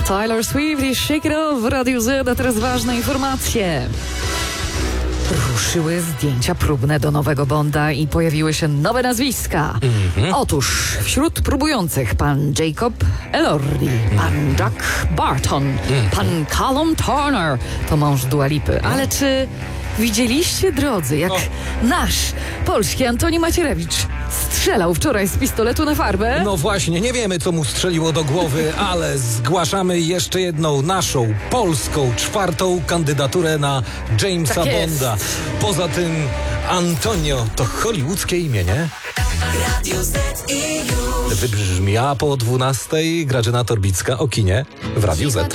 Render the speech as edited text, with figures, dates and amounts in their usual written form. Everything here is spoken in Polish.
Taylor Swift i Shake It Off w Radiu Z, a teraz ważne informacje. Ruszyły zdjęcia próbne do nowego Bonda i pojawiły się nowe nazwiska. Otóż wśród próbujących pan Jacob Elordi, pan Jack Barton, pan Callum Turner, to mąż Dua Lipy. Ale czy widzieliście, drodzy, jak nasz polski Antoni Macierewicz strzelał wczoraj z pistoletu na farbę? No właśnie, nie wiemy, co mu strzeliło do głowy, ale zgłaszamy jeszcze jedną naszą, polską, 4. kandydaturę na Jamesa Tak jest. Bonda. Poza tym Antonio to hollywoodzkie imię, nie? Wybrzmia po 12:00 Grażyna Torbicka o kinie w Radiu Z.